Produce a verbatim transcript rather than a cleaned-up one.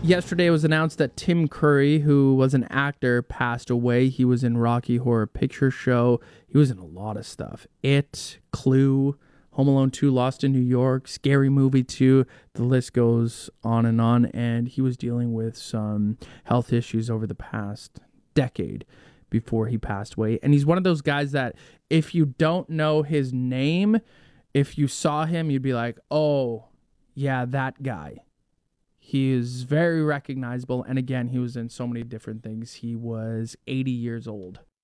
Yesterday it was announced that Tim Curry, who was an actor, passed away. He was in Rocky Horror Picture Show. He was in a lot of stuff. It, Clue, Home Alone two, Lost in New York, Scary Movie two. The list goes on and on. And he was dealing with some health issues over the past decade before he passed away. And he's one of those guys that if you don't know his name, if you saw him, you'd be like, oh, yeah, that guy. He is very recognizable. And again, he was in so many different things. He was eighty years old